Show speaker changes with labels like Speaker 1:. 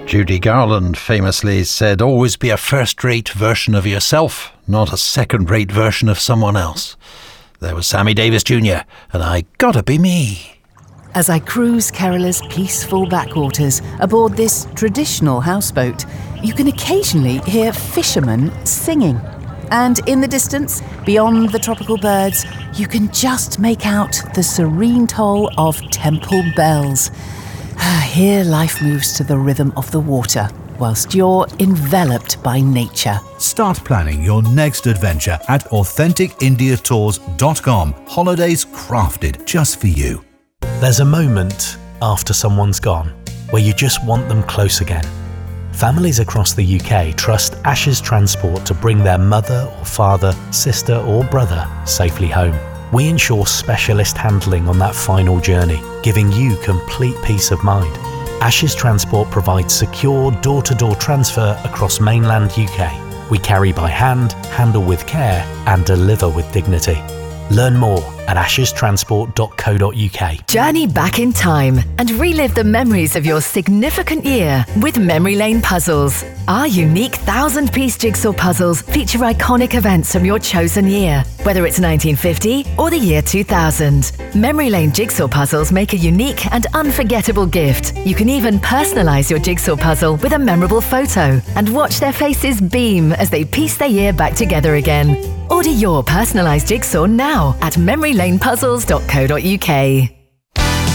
Speaker 1: Judy Garland famously said, always be a first-rate version of yourself, not a second-rate version of someone else. There was Sammy Davis Jr. and I Gotta Be Me.
Speaker 2: As I cruise Kerala's peaceful backwaters aboard this traditional houseboat, you can occasionally hear fishermen singing. And in the distance, beyond the tropical birds, you can just make out the serene toll of temple bells. Here life moves to the rhythm of the water, whilst you're enveloped by nature.
Speaker 3: Start planning your next adventure at AuthenticIndiaTours.com. Holidays crafted just for you.
Speaker 4: There's a moment after someone's gone where you just want them close again. Families across the UK trust Ashes Transport to bring their mother or father, sister or brother safely home. We ensure specialist handling on that final journey, giving you complete peace of mind. Ashes Transport provides secure door-to-door transfer across mainland UK. We carry by hand, handle with care and deliver with dignity. Learn more at ashestransport.co.uk.
Speaker 5: Journey back in time and relive the memories of your significant year with Memory Lane Puzzles. Our unique 1,000-piece jigsaw puzzles feature iconic events from your chosen year, whether it's 1950 or the year 2000. Memory Lane jigsaw puzzles make a unique and unforgettable gift. You can even personalise your jigsaw puzzle with a memorable photo and watch their faces beam as they piece their year back together again. Order your personalised jigsaw now at memorylanepuzzles.co.uk.